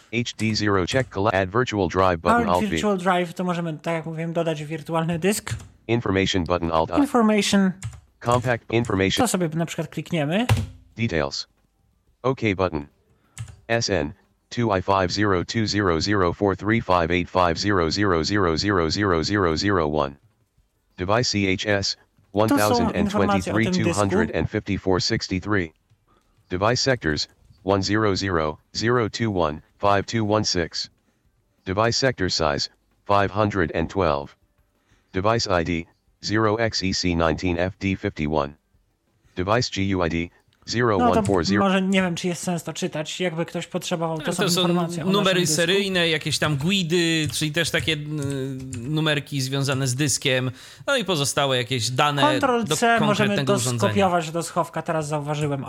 HD0 check add virtual drive button Alt V. Virtual drive to możemy, tak jak mówiłem, dodać wirtualny dysk. Information button Alt I. Information. Compact information. To sobie na przykład klikniemy. Details. OK button. SN 2i502004358500000001. Device CHS 1023-254-63. Device sectors 100-021-5216. Device sector size 512. Device ID 0xEC19FD51. Device GUID No to 0140. może nie wiem, czy jest sens to czytać. Jakby ktoś potrzebował, to są informacje o numery naszym dysku. seryjne, jakieś tam GUIDy, czyli też takie numerki związane z dyskiem, no i pozostałe jakieś dane do Ctrl-C możemy konkretnego to urządzenia. skopiować do schowka, teraz zauważyłem,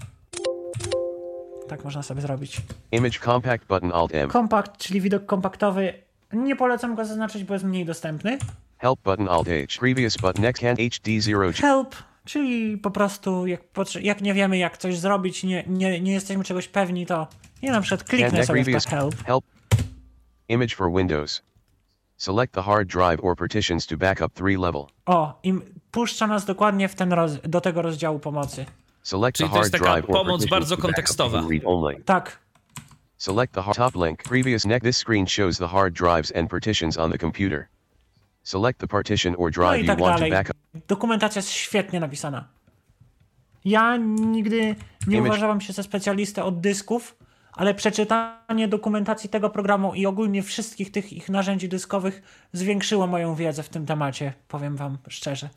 tak można sobie zrobić. Image compact button Alt M. Kompakt, czyli widok kompaktowy. Nie polecam go zaznaczyć, bo jest mniej dostępny. Help button Alt H. Previous button next hand HD0. Help, czyli po prostu jak nie wiemy, jak coś zrobić, nie jesteśmy czegoś pewni, to na przykład kliknę sobie w to help. Image for Windows. Select the hard drive or partitions to backup 3 level. I puszcza nas dokładnie do tego rozdziału pomocy. Select Czyli the to hard jest taka drive or pomoc partitions bardzo to backup kontekstowa. and read only. Tak. Select the top link. Previous next. This screen shows the hard drives and partitions on the computer. Select the partition or No drive i you tak want to dalej. backup. Dokumentacja jest świetnie napisana. Ja nigdy nie uważałem się za specjalistę od dysków, ale przeczytanie dokumentacji tego programu i ogólnie wszystkich tych ich narzędzi dyskowych zwiększyło moją wiedzę w tym temacie, powiem wam szczerze.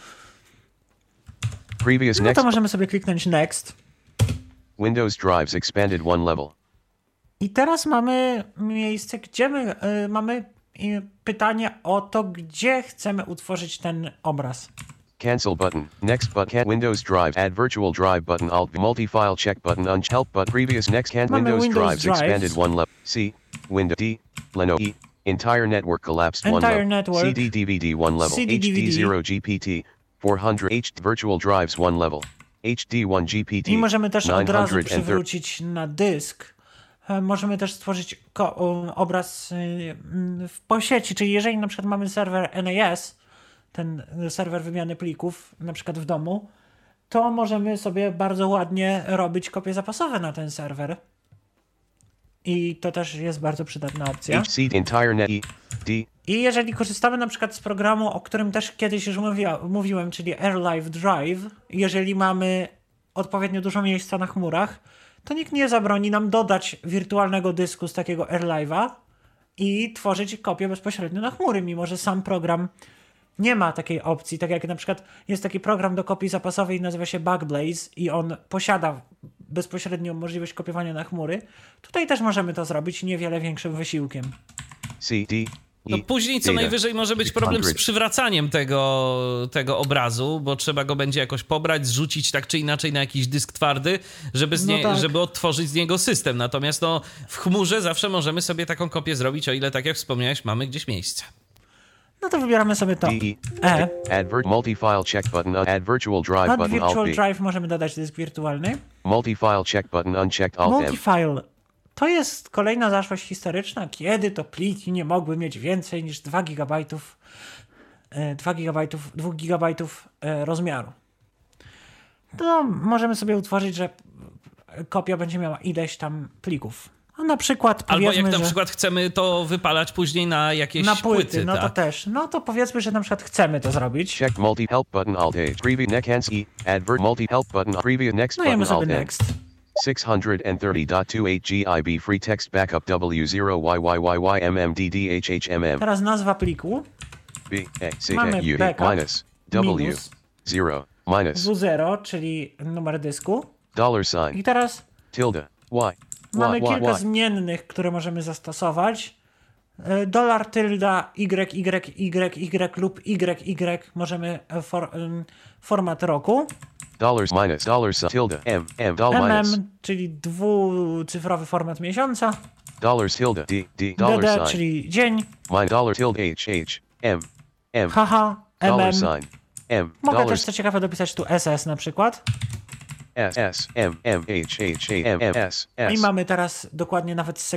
Previous No next. to możemy sobie kliknąć Next. Windows drives expanded 1 level. I teraz mamy miejsce, gdzie my mamy pytanie o to, gdzie chcemy utworzyć ten obraz. Cancel button. Next button. Windows drive. Add virtual drive button. Alt multi-file check button. Help button. Previous next hand. Mamy Windows Windows drives drives. expanded 1 level. C. Windows D. Lenovo E. Entire network collapsed 1 Entire level. network. CD DVD 1 level. CD DVD. HD0 GPT 400 virtual drives 1 level. HD1 GPT. I możemy też od razu 930. przywrócić na dysk. Możemy też stworzyć obraz po sieci, czyli jeżeli na przykład mamy serwer NAS, ten serwer wymiany plików, na przykład w domu, to możemy sobie bardzo ładnie robić kopie zapasowe na ten serwer. I to też jest bardzo przydatna opcja. HC entire net D. I jeżeli korzystamy na przykład z programu, o którym też kiedyś już mówiłem, czyli AirLive Drive, jeżeli mamy odpowiednio dużo miejsca na chmurach, to nikt nie zabroni nam dodać wirtualnego dysku z takiego AirLive'a i tworzyć kopię bezpośrednio na chmury, mimo że sam program nie ma takiej opcji. Tak jak na przykład jest taki program do kopii zapasowej, nazywa się Backblaze i on posiada bezpośrednią możliwość kopiowania na chmury. Tutaj też możemy to zrobić niewiele większym wysiłkiem. CD. No później co najwyżej może być problem z przywracaniem tego obrazu, bo trzeba go będzie jakoś pobrać, zrzucić tak czy inaczej na jakiś dysk twardy, żeby odtworzyć z niego system. Natomiast w chmurze zawsze możemy sobie taką kopię zrobić, o ile, tak jak wspomniałeś, mamy gdzieś miejsce. No to wybieramy sobie to. Add multi-file check button. Add virtual drive Nad button. virtual drive możemy dodać dysk wirtualny. Multi-file check button unchecked. Alt M. Multifile. To jest kolejna zaszłość historyczna, kiedy to pliki nie mogły mieć więcej niż 2 GB rozmiaru. To możemy sobie utworzyć, że kopia będzie miała ileś tam plików. A na przykład powiedzmy, albo jak na przykład chcemy to wypalać później na jakieś na płyty. No tak? to też. No to powiedzmy, że na przykład chcemy to zrobić. Check multi-help button Alt H. Preview next hands E. Advert multi-help button. Preview next Dajemy button sobie Alt N. next. 630.28 GB free text backup W0YYYYMMDDHHMM. Teraz nazwa pliku. B A C Mamy A U backup minus W minus 0 minus W0, czyli numer dysku. dollar sign I teraz tilde Y mamy kilka Y zmiennych, które możemy zastosować. Dolar tylda Y lub YY możemy format roku. dollars minus dollar sign tilde M dollar minus czyli dwucyfrowy format miesiąca. dollars tilde D dollar DD, sign czyli dzień. minus dollar tilde H M HH, dollar MM. sign M Mogę też dollars co ciekawe dopisać tu SS na przykład. S M M H M S I mamy teraz dokładnie nawet